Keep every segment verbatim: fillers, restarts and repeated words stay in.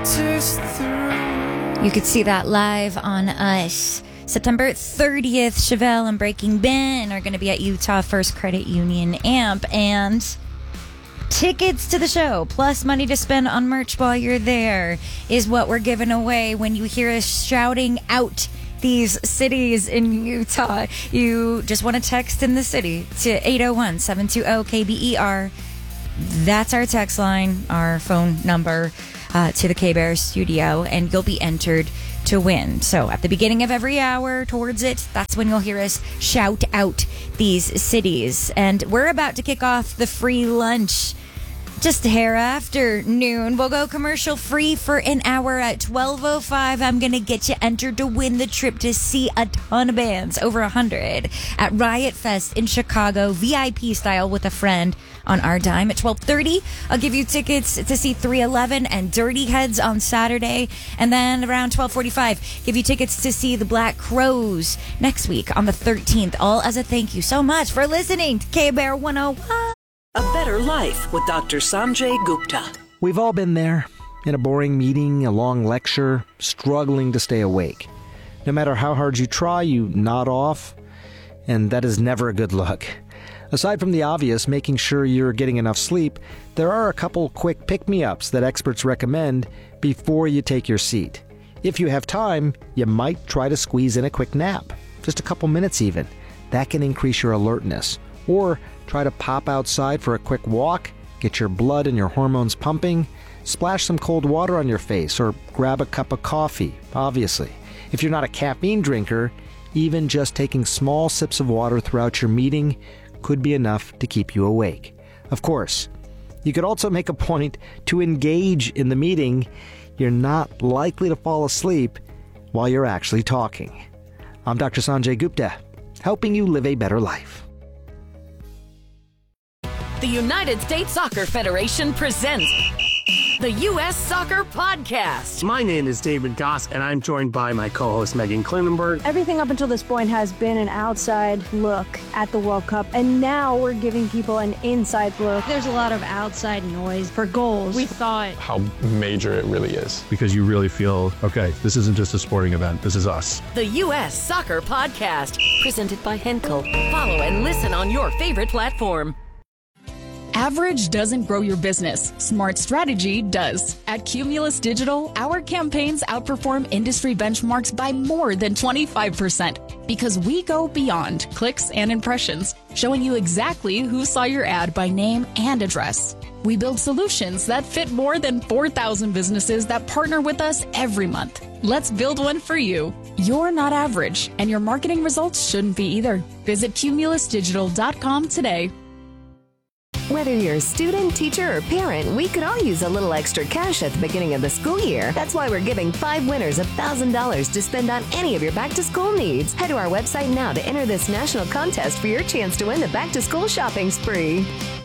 You could see that live on us. September thirtieth, Chevelle and Breaking Ben are going to be at Utah First Credit Union A M P. And tickets to the show, plus money to spend on merch while you're there, is what we're giving away when you hear us shouting out these cities in Utah. You just want to text in the city to eight oh one, seven two zero, K B E R. That's our text line, our phone number uh, to the K-Bear studio, and you'll be entered to win. So at the beginning of every hour towards it, that's when you'll hear us shout out these cities. And we're about to kick off the free lunch just a hair after noon. We'll go commercial free for an hour at twelve oh five. I'm going to get you entered to win the trip to see a ton of bands, over one hundred, at Riot Fest in Chicago, V I P style with a friend on our dime. At twelve thirty, I'll give you tickets to see three eleven and Dirty Heads on Saturday. And then around twelve forty-five, give you tickets to see the Black Crowes next week on the thirteenth, all as a thank you so much for listening to K-Bear one oh one. A Better Life with Doctor Sanjay Gupta. We've all been there, in a boring meeting, a long lecture, struggling to stay awake. No matter how hard you try, you nod off, and that is never a good look. Aside from the obvious, making sure you're getting enough sleep, there are a couple quick pick-me-ups that experts recommend before you take your seat. If you have time, you might try to squeeze in a quick nap, just a couple minutes even. That can increase your alertness. Or try to pop outside for a quick walk, get your blood and your hormones pumping, splash some cold water on your face, or grab a cup of coffee, obviously. If you're not a caffeine drinker, even just taking small sips of water throughout your meeting could be enough to keep you awake. Of course, you could also make a point to engage in the meeting. You're not likely to fall asleep while you're actually talking. I'm Doctor Sanjay Gupta, helping you live a better life. The United States Soccer Federation presents the U S Soccer Podcast. My name is David Goss, and I'm joined by my co-host Megan Klinenberg. Everything up until this point has been an outside look at the World Cup, and now we're giving people an inside look. There's a lot of outside noise for goals. We thought how major it really is. Because you really feel, okay, this isn't just a sporting event, this is us. The U S Soccer Podcast, presented by Henkel. Follow and listen on your favorite platform. Average doesn't grow your business. Smart strategy does. At Cumulus Digital, our campaigns outperform industry benchmarks by more than twenty-five percent because we go beyond clicks and impressions, showing you exactly who saw your ad by name and address. We build solutions that fit more than four thousand businesses that partner with us every month. Let's build one for you. You're not average, and your marketing results shouldn't be either. Visit cumulus digital dot com today. Whether you're a student, teacher, or parent, we could all use a little extra cash at the beginning of the school year. That's why we're giving five winners one thousand dollars to spend on any of your back-to-school needs. Head to our website now to enter this national contest for your chance to win the back-to-school shopping spree.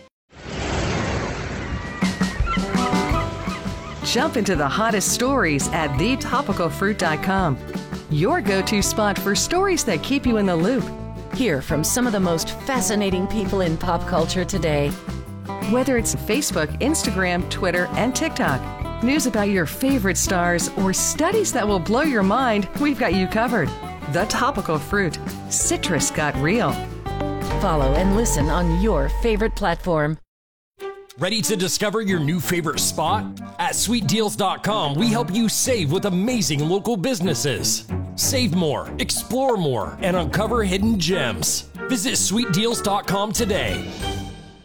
Jump into the hottest stories at the topical fruit dot com. Your go-to spot for stories that keep you in the loop. Hear from some of the most fascinating people in pop culture today. Whether it's Facebook, Instagram, Twitter, and TikTok, news about your favorite stars, or studies that will blow your mind, we've got you covered. The Topical Fruit. Citrus got real. Follow and listen on your favorite platform. Ready to discover your new favorite spot? At sweet deals dot com, we help you save with amazing local businesses. Save more, explore more, and uncover hidden gems. Visit sweet deals dot com today.